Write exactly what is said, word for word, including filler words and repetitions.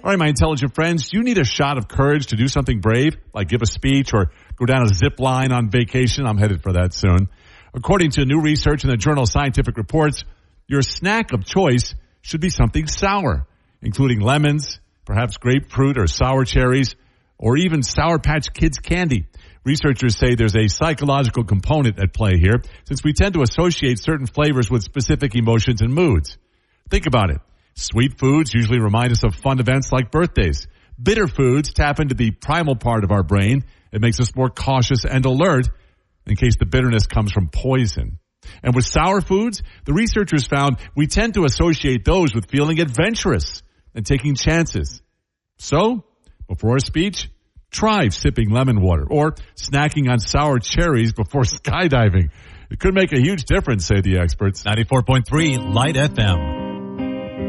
All right, my intelligent friends, do you need a shot of courage to do something brave, like give a speech or go down a zip line on vacation? I'm headed for that soon. According to new research in the journal Scientific Reports, your snack of choice should be something sour, including lemons, perhaps grapefruit or sour cherries, or even Sour Patch Kids candy. Researchers say there's a psychological component at play here, since we tend to associate certain flavors with specific emotions and moods. Think about it. Sweet foods usually remind us of fun events like birthdays. Bitter foods tap into the primal part of our brain. It makes us more cautious and alert in case the bitterness comes from poison. And with sour foods, the researchers found we tend to associate those with feeling adventurous and taking chances. So, before a speech, try sipping lemon water or snacking on sour cherries before skydiving. It could make a huge difference, say the experts. ninety-four point three Light F M.